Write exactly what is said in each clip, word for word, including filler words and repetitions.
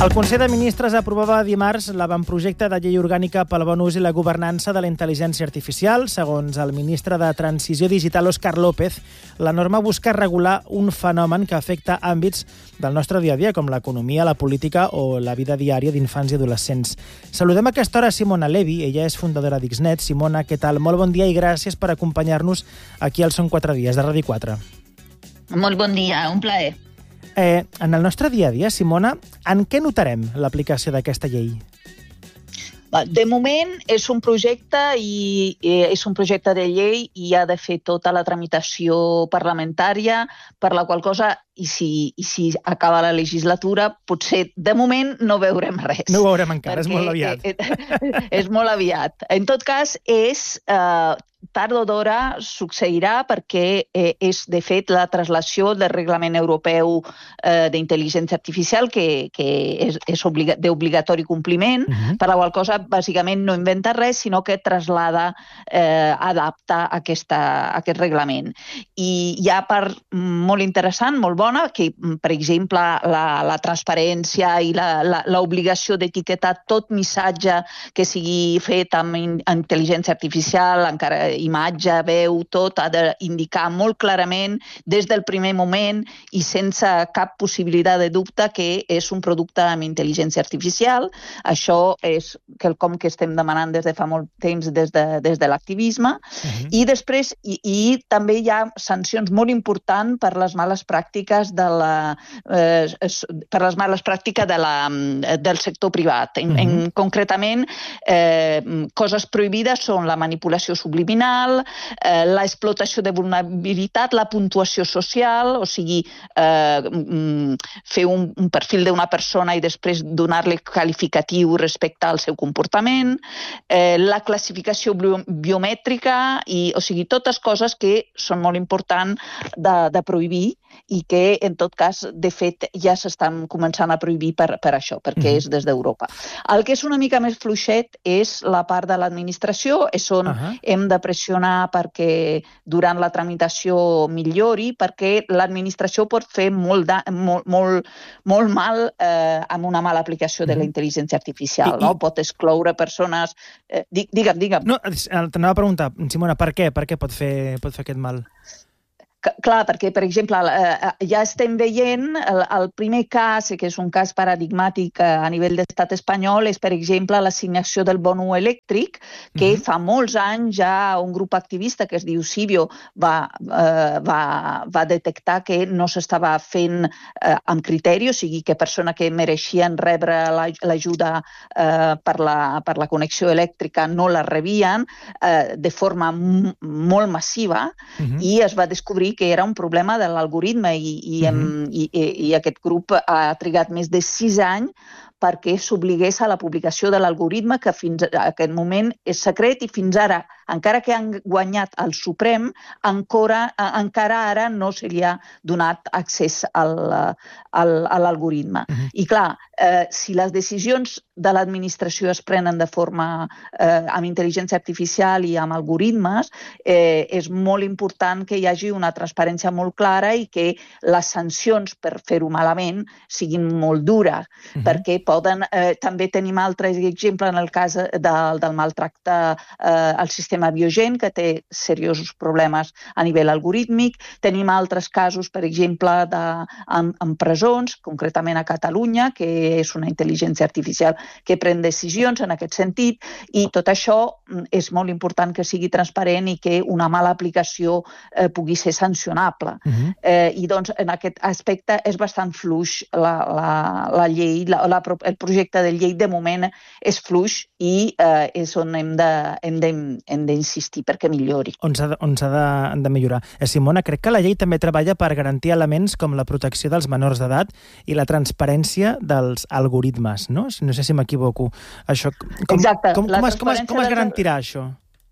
El Consell de Ministres aprovava dimarts l'avantprojecte de llei orgànica pel bon ús i la governança de la intel·ligència artificial. Segons el ministre de Transició Digital, Òscar López, la norma busca regular un fenomen que afecta àmbits del nostre dia a dia, com l'economia, la política o la vida diària d'infants i adolescents. Saludem a aquesta hora Simona Levi, ella és fundadora d'Xnet. Simona, què tal? Molt bon dia i gràcies per acompanyar-nos aquí al Són quatre dies de Ràdio quatre. Molt bon dia, un plaer. Eh, en el nostre dia a dia, Simona, en què notarem l'aplicació d'aquesta llei? De moment és un projecte i és un projecte de llei i ha de fer tota la tramitació parlamentària, per la qual cosa, i si, i si acaba la legislatura, potser de moment no veurem res. No ho veurem encara, és molt aviat. És molt aviat. En tot cas, és... Eh, tard o d'hora succeirà perquè eh, és, de fet, la traslació del Reglament Europeu eh, d'Intel·ligència Artificial, que, que és, és obliga, d'obligatori compliment, uh-huh. per la qual cosa, bàsicament, no inventa res, sinó que traslada, eh, adapta aquesta, aquest reglament. I hi ha part molt interessant, molt bona, que, per exemple, la, la transparència i l'obligació d'etiquetar tot missatge que sigui fet amb in, intel·ligència artificial, encara imatge, veu, tot, ha d'indicar molt clarament des del primer moment i sense cap possibilitat de dubte que és un producte amb intel·ligència artificial. Això és quelcom que estem demanant des de fa molt temps des de, des de l'activisme. Uh-huh. I després, i, i també hi ha sancions molt importants per les males pràctiques de la, eh, per les males pràctiques de la, del sector privat. En, uh-huh. en, concretament, eh, coses prohibides són la manipulació subliminal, Eh, l'explotació de vulnerabilitat, la puntuació social, o sigui, eh, fer un, un perfil d'una persona i després donar-li qualificatiu respecte al seu comportament, eh, la classificació biomètrica, i, o sigui, totes coses que són molt importants de, de prohibir i que, en tot cas, de fet, ja s'estan començant a prohibir per, per això, perquè mm. és des d'Europa. El que és una mica més fluixet és la part de l'administració, és on uh-huh. hem de pressionar perquè durant la tramitació millori, perquè l'administració pot fer molt, de, molt, molt, molt mal eh, amb una mala aplicació de la intel·ligència artificial. I, no? I... Pot excloure persones... Eh, digue'm, digue'm. No, t'anava a preguntar, Simona, per què? Per què pot fer, pot fer aquest mal? Clar, perquè, per exemple, ja estem veient el, el primer cas, que és un cas paradigmàtic a nivell d'estat espanyol, és, per exemple, l'assignació del bonus elèctric, que uh-huh. fa molts anys ja un grup activista que es diu Civio va, eh, va, va detectar que no s'estava fent eh, amb criteri, o sigui, que persones que mereixien rebre l'ajuda eh, per, la, per la connexió elèctrica no la rebien eh, de forma m- molt massiva uh-huh. i es va descobrir que era un problema de l'algoritme i, i, uh-huh. i, i, i aquest grup ha trigat més de sis anys perquè s'obligués a la publicació de l'algoritme, que fins a aquest moment és secret i fins ara, encara que han guanyat el Suprem, encara, encara ara no se li ha donat accés al, al, a l'algoritme. Uh-huh. I clar, eh, si les decisions de l'administració es prenen de forma eh, amb intel·ligència artificial i amb algoritmes, eh, és molt important que hi hagi una transparència molt clara i que les sancions per fer-ho malament siguin molt dures, uh-huh. perquè poden, eh, també tenim altres exemples en el cas de, del maltracte eh, al sistema biogen, que té seriosos problemes a nivell algorítmic. Tenim altres casos, per exemple, de, en, en presons, concretament a Catalunya, que és una intel·ligència artificial que pren decisions en aquest sentit, i tot això és molt important que sigui transparent i que una mala aplicació eh, pugui ser sancionable. Uh-huh. Eh, I doncs, en aquest aspecte és bastant fluix la, la, la llei, la, la el projecte de llei de moment és fluix i eh, és on hem de, hem de, hem d'insistir perquè millori. On s'ha de, on s'ha de, de millorar. Eh, Simona, crec que la llei també treballa per garantir elements com la protecció dels menors d'edat i la transparència dels algoritmes, no? No sé si m'equivoco. Això, com, Exacte. Com, com, es, com, es, com es garantirà això?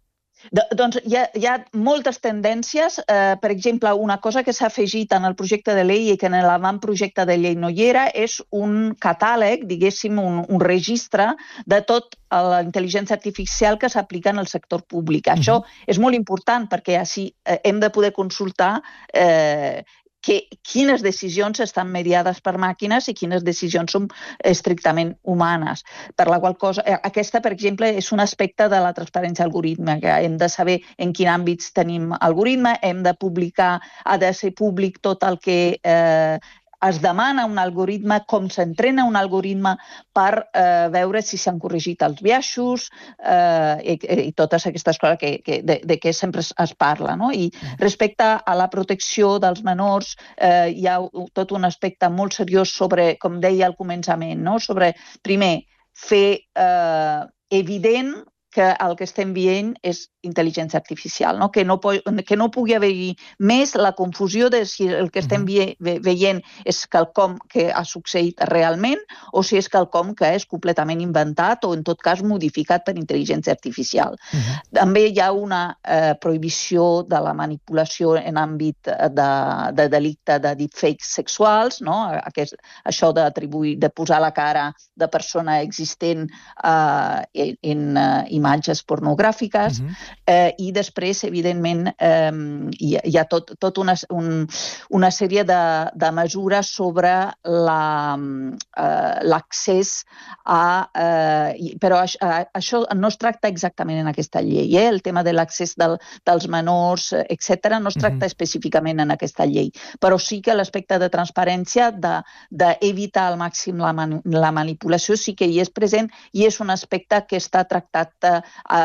De, doncs hi ha, hi ha moltes tendències. Eh, per exemple, una cosa que s'ha afegit en el projecte de llei i que en l'avantprojecte de llei no hi era és un catàleg, diguéssim, un, un registre de tot la intel·ligència artificial que s'aplica en el sector públic. Uh-huh. Això és molt important perquè així eh, hem de poder consultar eh, que, quines decisions estan mediades per màquines i quines decisions són estrictament humanes. Per la qual cosa, aquesta, per exemple, és un aspecte de la transparència algorítmica. Hem de saber en quin àmbits tenim algoritme, hem de publicar, ha de ser públic tot el que eh, es demana un algoritme, com s'entrena un algoritme per eh, veure si s'han corregit els biaixos eh, i, i totes aquestes coses que, que, de, de què sempre es, es parla. No? I respecte a la protecció dels menors, eh, hi ha tot un aspecte molt seriós sobre, com deia al començament, no? Sobre, primer, fer eh, evident que el que estem veient és intel·ligència artificial, no? Que, no que no pugui haver-hi més la confusió de si el que estem ve veient és quelcom que ha succeït realment o si és quelcom que és completament inventat o, en tot cas, modificat per intel·ligència artificial. Uh-huh. També hi ha una eh, prohibició de la manipulació en àmbit de, de delicte de deepfakes sexuals, no? Aquest, això d'atribuir, de posar la cara de persona existent eh, en, en uh, imatges pornogràfiques. Uh-huh. Eh, I després, evidentment, eh, hi, hi ha tot, tot una, un, una sèrie de, de mesures sobre l'accés la, eh, a... Eh, però això, això no es tracta exactament en aquesta llei. Eh? El tema de l'accés del, dels menors, etcètera, no es tracta uh-huh. específicament en aquesta llei. Però sí que l'aspecte de transparència, d'evitar de, al màxim la, man, la manipulació, sí que hi és present i és un aspecte que està tractat eh,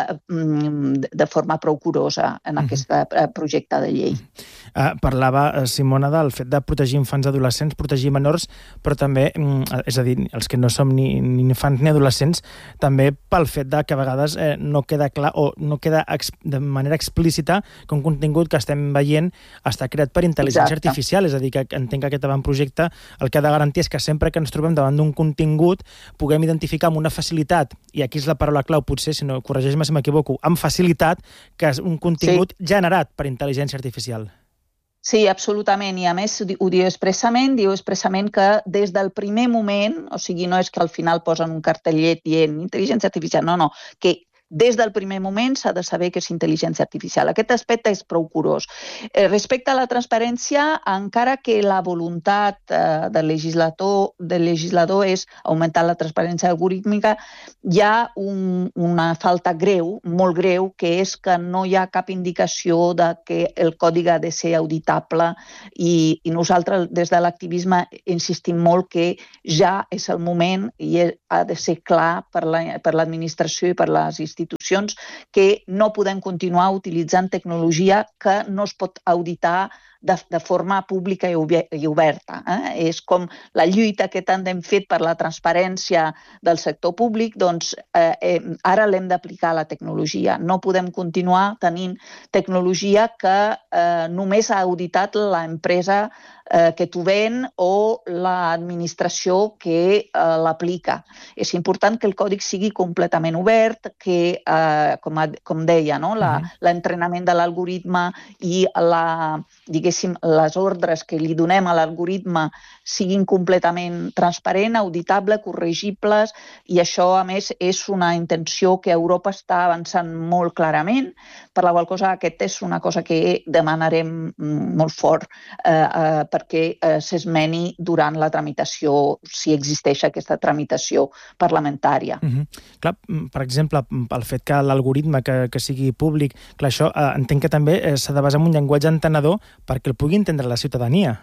de forma prou curosa en uh-huh. aquest projecte de llei. Uh, parlava, Simona, del fet de protegir infants i adolescents, protegir menors, però també, és a dir, els que no som ni, ni infants ni adolescents, també pel fet de que a vegades eh, no queda clar o no queda de manera explícita que un contingut que estem veient està creat per intel·ligència Exacte. artificial, és a dir, que entenc que aquest avantprojecte el que ha de garantir és que sempre que ens trobem davant d'un contingut puguem identificar amb una facilitat, i aquí és la paraula clau, potser, si no, corregeix-me si m'equivoco, amb facilitat, que és un contingut sí. generat per intel·ligència artificial. Sí, absolutament. I a més ho diu expressament, diu expressament que des del primer moment, o sigui, no és que al final posen un cartellet dient intel·ligència artificial, no, no, que des del primer moment s'ha de saber que és intel·ligència artificial. Aquest aspecte és prou curós. Eh, respecte a la transparència, encara que la voluntat eh, del legislador, del legislador és augmentar la transparència algorítmica, hi ha un, una falta greu, molt greu, que és que no hi ha cap indicació de que el codi ha de ser auditable i, i nosaltres des de l'activisme insistim molt que ja és el moment i ha de ser clar per l'administració i per les institucions institucions que no podem continuar utilitzant tecnologia que no es pot auditar de, de forma pública i oberta. Eh? És com la lluita que tant hem fet per la transparència del sector públic, doncs eh, eh, ara l'hem d'aplicar a la tecnologia. No podem continuar tenint tecnologia que eh, només ha auditat l'empresa eh, que t'ho ven o l'administració que eh, l'aplica. És important que el còdic sigui completament obert, que, eh, com, a, com deia, no? la, uh-huh. l'entrenament de l'algoritme i la, diguéssim, les ordres que li donem a l'algoritme siguin completament transparent, auditable, corregibles, i això, a més, és una intenció que Europa està avançant molt clarament, per la qual cosa aquest és una cosa que demanarem molt fort eh, eh, perquè eh, s'esmeni durant la tramitació, si existeix aquesta tramitació parlamentària. Uh-huh. Clar, per exemple, el fet que l'algoritme que, que sigui públic, clar, això eh, entenc que també eh, s'ha de basar en un llenguatge entenedor perquè el pugui entendre la ciutadania.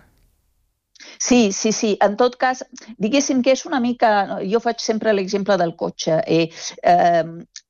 Sí, sí, sí. En tot cas, diguéssim que és una mica... Jo faig sempre l'exemple del cotxe. Eh, eh,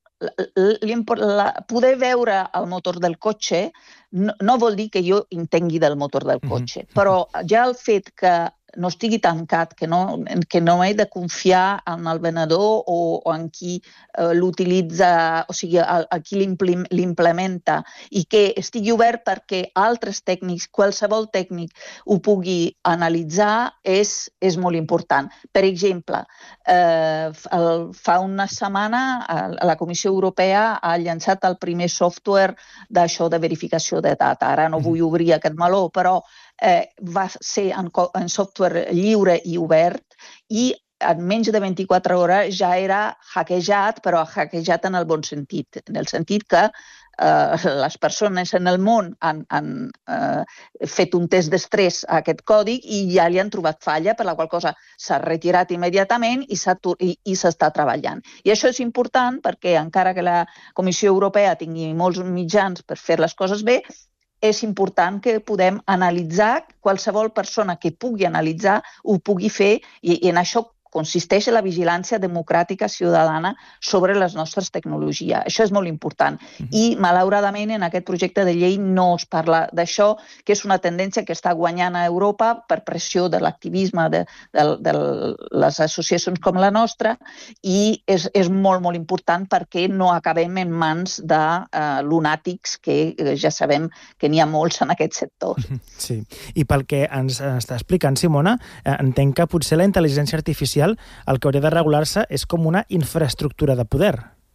la, poder veure el motor del cotxe no, no vol dir que jo entengui del motor del cotxe, mm-hmm. però ja el fet que no estigui tancat, que no, que no he de confiar en el venedor o, o en qui eh, l'utilitza, o sigui, a, a qui l'implementa, i que estigui obert perquè altres tècnics, qualsevol tècnic ho pugui analitzar, és, és molt important. Per exemple, eh, el, fa una setmana la Comissió Europea ha llançat el primer software d'això de verificació de data. Ara no vull obrir aquest meló, però Eh, va ser en, en software lliure i obert i en menys de vint-i-quatre hores ja era hackejat, però hackejat en el bon sentit, en el sentit que eh, les persones en el món han, han eh, fet un test d'estrès a aquest codi i ja li han trobat falla, per la qual cosa s'ha retirat immediatament i s'està treballant. I això és important perquè encara que la Comissió Europea tingui molts mitjans per fer les coses bé, és important que podem analitzar, qualsevol persona que pugui analitzar ho pugui fer i, i en això consisteix en la vigilància democràtica ciutadana sobre les nostres tecnologies. Això és molt important. I, malauradament, en aquest projecte de llei no es parla d'això, que és una tendència que està guanyant a Europa per pressió de l'activisme de, de, de les associacions com la nostra, i és, és molt, molt important perquè no acabem en mans de uh, lunàtics, que uh, ja sabem que n'hi ha molts en aquest sector. Sí, i pel que ens està explicant Simona, eh, entenc que potser la intel·ligència artificial el que hauria de regular-se és com una infraestructura de poder.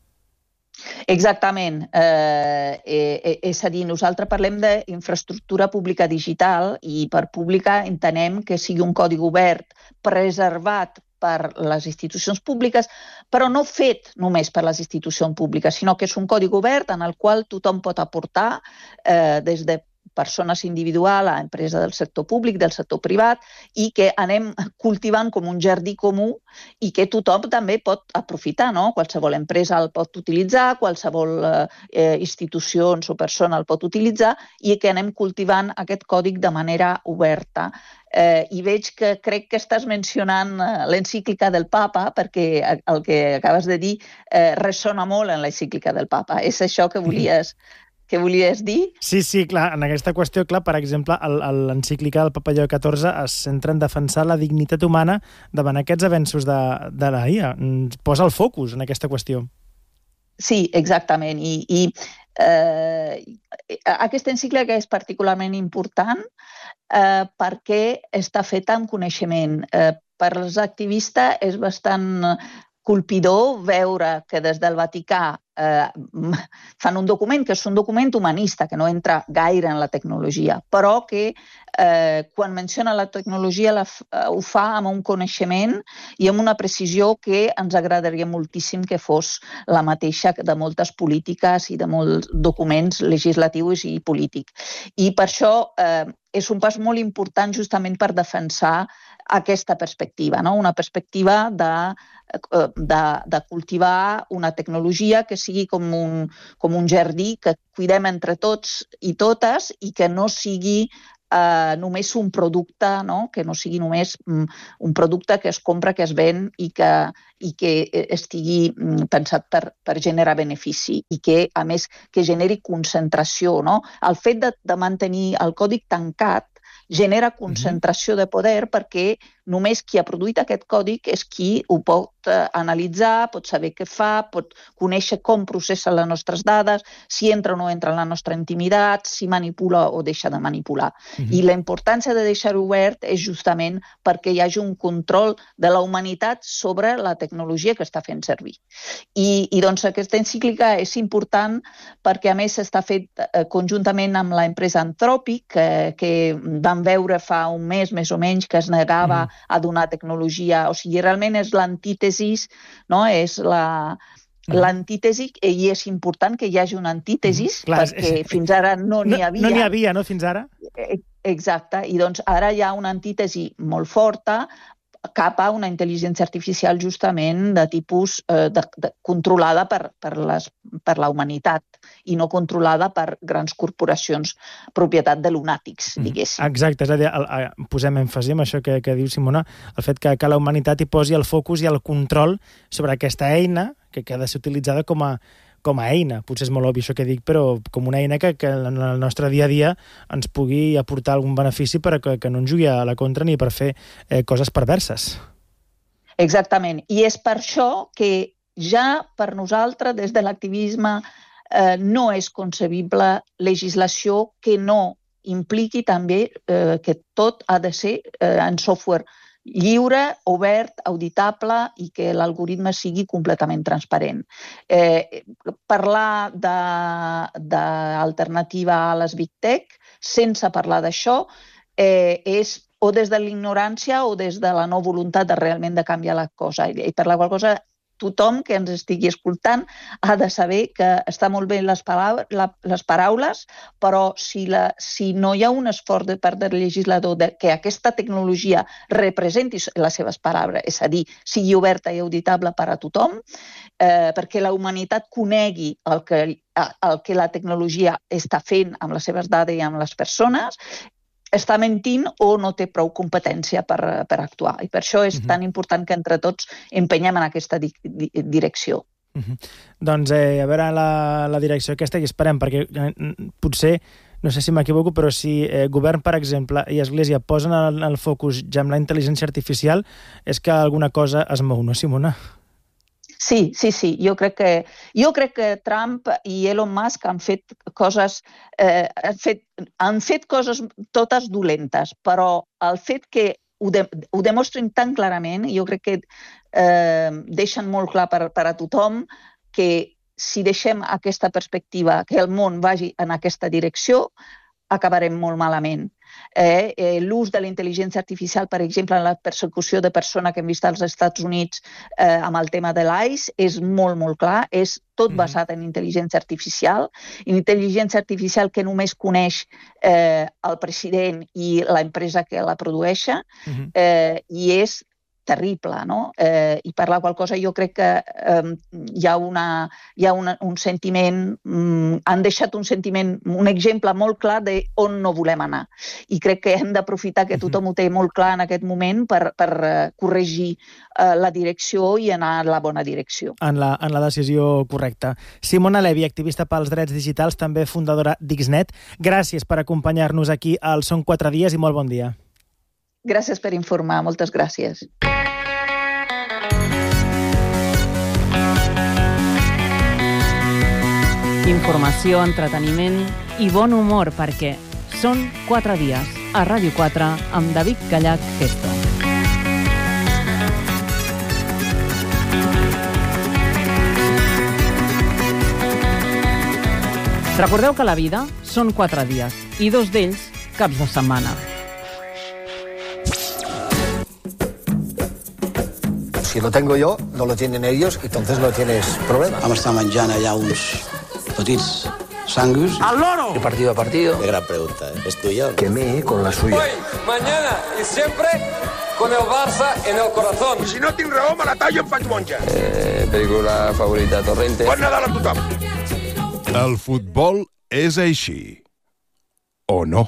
Exactament. Eh, eh, és a dir, nosaltres parlem d'infraestructura pública digital i per pública entenem que sigui un codi obert preservat per les institucions públiques, però no fet només per les institucions públiques, sinó que és un codi obert en el qual tothom pot aportar eh, des de persones individuals, a empreses del sector públic, del sector privat, i que anem cultivant com un jardí comú i que tothom també pot aprofitar, no? Qualsevol empresa el pot utilitzar, qualsevol eh, institucions o persona el pot utilitzar i que anem cultivant aquest còdic de manera oberta. Eh, I veig que crec que estàs mencionant l'encíclica del Papa, perquè el que acabes de dir eh, ressona molt en l'encíclica del Papa. És això que volies... Què volies dir? Sí, sí, clar, en aquesta qüestió, clar, per exemple, l'encíclica del Papa Lleó catorze es centra en defensar la dignitat humana davant aquests avenços de, de la I A. Posa el focus en aquesta qüestió. Sí, exactament. I, i eh, aquesta encíclica és particularment important eh, perquè està feta amb coneixement. Eh, per als activistes és bastant colpidor veure que des del Vaticà eh, fan un document que és un document humanista, que no entra gaire en la tecnologia, però que eh, quan menciona la tecnologia la, eh, ho fa amb un coneixement i amb una precisió que ens agradaria moltíssim que fos la mateixa de moltes polítiques i de molts documents legislatius i polítics. I per això eh, és un pas molt important justament per defensar aquesta perspectiva, no? Una perspectiva de, de, de cultivar una tecnologia que sigui com un, com un jardí que cuidem entre tots i totes i que no sigui eh, només un producte, no? Que no sigui només un producte que es compra, que es ven i que, i que estigui pensat per, per generar benefici i que, a més, que generi concentració, no? El fet de, de mantenir el codi tancat genera concentració de poder perquè només qui ha produït aquest còdic és qui ho pot analitzar, pot saber què fa, pot conèixer com processa les nostres dades, si entra o no entra en la nostra intimitat, si manipula o deixa de manipular. Uh-huh. I la importància de deixar-ho obert és justament perquè hi hagi un control de la humanitat sobre la tecnologia que està fent servir. I, i doncs aquesta encíclica és important perquè a més està fet eh, conjuntament amb l'empresa Anthropic, que, que vam veure fa un mes més o menys que es negava uh-huh. a donar tecnologia, o sigui, realment és l'antítesis, no? És la, l'antítesi, i és important que hi hagi una antítesis, mm, clar, perquè és, fins ara no n'hi havia. No n'hi havia, no, fins ara? Exacte, i doncs ara hi ha una antítesi molt forta cap a una intel·ligència artificial justament de tipus eh, de, de, controlada per, per, les, per la humanitat i no controlada per grans corporacions propietat de lunàtics, diguéssim. Exacte, és a dir, el, el, posem èmfasi en això que, que diu Simona, el fet que, que la humanitat hi posi el focus i el control sobre aquesta eina que, que ha de ser utilitzada com a com a eina. Potser és molt obvi això que dic, però com una eina que, que en el nostre dia a dia ens pugui aportar algun benefici per que, que no ens jugui a la contra ni per fer eh, coses perverses. Exactament. I és per això que ja per nosaltres, des de l'activisme, eh, no és concebible legislació que no impliqui també eh, que tot ha de ser eh, en software lliure, obert, auditable i que l'algoritme sigui completament transparent. Eh, parlar d'alternativa a les Big Tech sense parlar d'això eh, és o des de l'ignorància o des de la no voluntat de realment de canviar la cosa. I per la qual cosa tothom que ens estigui escoltant ha de saber que està molt bé les, paraula, la, les paraules, però si, la, si no hi ha un esforç de part del legislador de que aquesta tecnologia representi les seves paraules, és a dir, sigui oberta i auditable per a tothom, eh, perquè la humanitat conegui el que, el que la tecnologia està fent amb les seves dades i amb les persones, està mentint o no té prou competència per, per actuar. I per això és uh-huh. tan important que entre tots empenyem en aquesta di- di- direcció. Uh-huh. Doncs eh, a veure la, la direcció aquesta i esperem, perquè eh, potser, no sé si m'equivoco, però si eh, govern, per exemple, i Església posen el, el focus ja amb la intel·ligència artificial, és que alguna cosa es mou, no, Simona? Sí, sí, sí. Jo crec que, jo crec que Trump i Elon Musk han fet coses, eh, han, fet, han fet coses totes dolentes, però el fet que ho, de, ho demostrin tan clarament, jo crec que eh, deixen molt clar per, per a tothom que si deixem aquesta perspectiva, que el món vagi en aquesta direcció, acabarem molt malament. Eh, eh, l'ús de la intel·ligència artificial, per exemple, en la persecució de persona que hem vist als Estats Units eh, amb el tema de l'ICE, és molt, molt clar, és tot basat en intel·ligència artificial, intel·ligència artificial que només coneix eh, el president i l'empresa que la produeix, eh, i és terrible, no? Eh, I per la qual cosa jo crec que eh, hi ha, una, hi ha una, un sentiment, mm, han deixat un sentiment, un exemple molt clar de on no volem anar. I crec que hem d'aprofitar que tothom ho té molt clar en aquest moment per, per uh, corregir uh, la direcció i anar a la bona direcció. En la, en la decisió correcta. Simona Levi, activista pels drets digitals, també fundadora d'Xnet. Gràcies per acompanyar-nos aquí al Són quatre dies i molt bon dia. Gràcies per informar, moltes gràcies. Informació, entreteniment i bon humor, perquè són quatre dies a Ràdio quatre amb David Gallach Gesto. Recordeu que la vida són quatre dies i dos d'ells caps de setmana. Si lo tengo yo, no lo tienen ellos, entonces no tienes problema. Vam estar menjant allà uns petits sangus. ¡Al loro! De partido a partido. Qué gran pregunta, ¿eh? ¿Es tuya? Quemé con la suya. Hoy, mañana y siempre con el Barça en el corazón. Si no tinc raó, me la tallo en faig monja. Eh, pel·lícula favorita, Torrente. Bon Nadal a tothom. El futbol és així. O no?